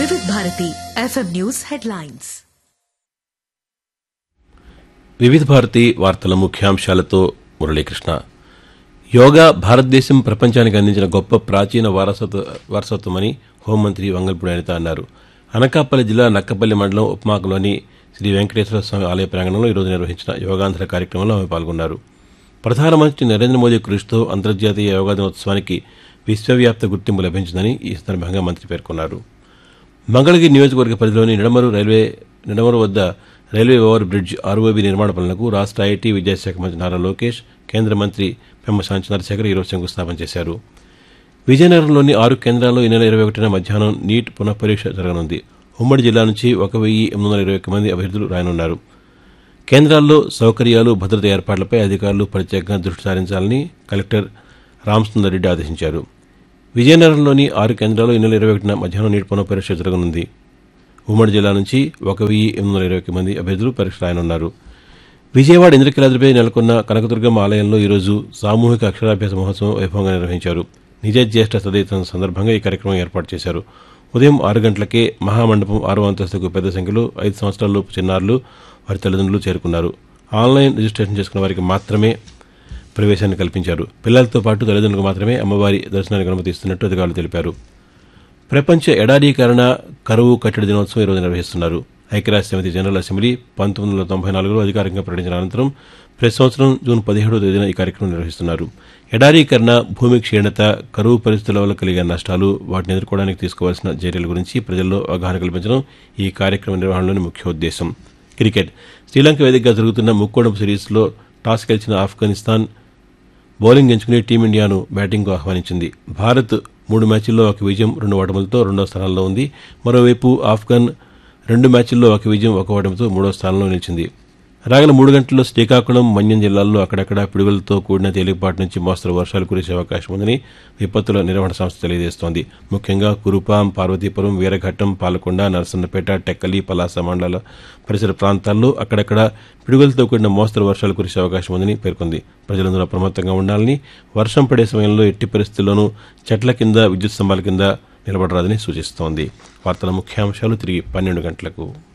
వివిధ Bharati FM news headlines. వివిధ భారతి వార్తల ముఖ్యాంశాలతో మురళీకృష్ణ. యోగా భారతదేశం ప్రపంచానికి అందించిన గొప్ప ప్రాచీన వారసత్వమని హోంమంత్రి వంగల్పూడి అనిత అన్నారు. అనకాపల్లి జిల్లా నక్కపల్లి మండలం ఉప్మాకలోని శ్రీ వెంకటేశ్వర స్వామి ఆలయ ప్రాంగణంలో ఈరోజు నిర్వహించిన యోగాంధ్ర కార్యక్రమంలో ఆమె పాల్గొన్నారు. ప్రధానమంత్రి నరేంద్ర మోదీ కృషితో అంతర్జాతీయ యోగా దినోత్సవానికి విశ్వవ్యాప్త గుర్తింపు లభించిందని ఈ సందర్భంగా మంత్రి పేర్కొన్నారు. మంగళగిరి నియోజకవర్గ పరిధిలోని నిడమరు వద్ద రైల్వే ఓవర్ బ్రిడ్జ్ ROB నిర్మాణ పనులకు రాష్ట్ర ఐటీ విద్యాశాఖ మంత్రి నారా లోకేష్, కేంద్ర మంత్రి పెమ్మసాని చంద్రశేఖర్ ఈరోజు శంకుస్థాపన చేశారు. విజయనగరంలోని 6 కేంద్రాల్లో ఈ నెల 21న మధ్యాహ్నం నీట్ పునఃపరీక్ష జరగనుంది. ఉమ్మడి జిల్లా నుంచి 1821 మంది అభ్యర్థులు రాయనున్నారు. కేంద్రాల్లో సౌకర్యాలు, భద్రత ఏర్పాట్లపై అధికారులు ప్రత్యేకంగా దృష్టి సారించాలని కలెక్టర్ రామసుందర్ రెడ్డి ఆదేశించారు. విజయనగరంలోని 6 కేంద్రాల్లో ఈ నెల 21న మధ్యాహ్నం నీట్ పునఃపరీక్ష జరగనుంది. ఉమ్మడి జిల్లా నుంచి 1821 మంది అభ్యర్థులు పరీక్ష రాయనున్నారు. విజయవాడ ఇంద్రకీలాద్రిపై నెలకొన్న కనకదుర్గమ్మ ఆలయంలో ఈరోజు సామూహిక అక్షరాభ్యాస మహోత్సవం వైభవంగా నిర్వహించారు. నిజజ్యేష్ఠ తదితర సందర్భంగా ఈ కార్యక్రమం ఏర్పాటు చేశారు. ఉదయం 6 గంటలకే మహామండపం 6వ అంతస్తుకు పెద్ద సంఖ్యలో 5 సంవత్సరాలలోపు చిన్నారులు, వారి తల్లిదండ్రులు చేరుకున్నారు. ఆన్లైన్ రిజిస్ట్రేషన్ చేసుకున్న వారికి మాత్రమే ప్రవేశాన్ని కల్పించారు. పిల్లలతో పాటు తల్లిదండ్రులకు మాత్రమే అమ్మవారి దర్శనానికి అనుమతిస్తున్నట్టు అధికారులు తెలిపారు. ప్రపంచ ఎడారీకరణ కరువు కట్టడి దినోత్సవం ఈరోజు నిర్వహిస్తున్నారు. ఐక్యరాజ్య సమితి జనరల్ అసెంబ్లీ 1994లో అధికారికంగా ప్రకటించిన అనంతరం ప్రతి సంవత్సరం జూన్ 17వ తేదీన ఈ కార్యక్రమం నిర్వహిస్తున్నారు. ఎడారీకరణ, భూమి క్షీణత, కరువు పరిస్థితుల వల్ల కలిగే నష్టాలు, వాటిని ఎదుర్కోవడానికి తీసుకోవాల్సిన చర్యల గురించి ప్రజల్లో అవగాహన కల్పించడం ఈ కార్యక్రమ నిర్వహణలోని ముఖ్య ఉద్దేశం. క్రికెట్. శ్రీలంక వేదికగా జరుగుతున్న ముక్కోణపు సిరీస్లో టాస్ గెలిచిన ఆఫ్ఘనిస్తాన్ బౌలింగ్ ఎంచుకుని టీమిండియాను బ్యాటింగ్కు ఆహ్వానించింది. భారత్ 3 మ్యాచ్ల్లో 1 విజయం 2 ఓటములతో 2వ స్థానంలో ఉంది. మరోవైపు ఆఫ్ఘన్ 2 మ్యాచ్ల్లో 1 విజయం 1 ఓటమితో 3వ స్థానంలో నిలిచింది. రాగల 3 గంటల్లో శ్రీకాకుళం, మన్యం జిల్లాల్లో అక్కడక్కడ పిడుగులతో కూడిన తేలికపాటి నుంచి మోస్తరు వర్షాలు కురిసే అవకాశం ఉందని విపత్తుల నిర్వహణ సంస్థ తెలియజేస్తోంది. ముఖ్యంగా కురుపాం, పార్వతీపురం, వీరఘట్టం, పాలకొండ, నరసన్నపేట, టెక్కలి, పలాస మండల పరిసర ప్రాంతాల్లో అక్కడక్కడ పిడుగులతో కూడిన మోస్తరు వర్షాలు కురిసే అవకాశం ఉందని పేర్కొంది. ప్రజలందరూ అప్రమత్తంగా ఉండాలని, వర్షం పడే సమయంలో ఎట్టి పరిస్థితుల్లోనూ చెట్ల కింద, విద్యుత్ స్తంభాల కింద నిలబడరాదని సూచిస్తోంది. వార్తల ముఖ్యాంశాలు తిరిగి 12 గంటలకు.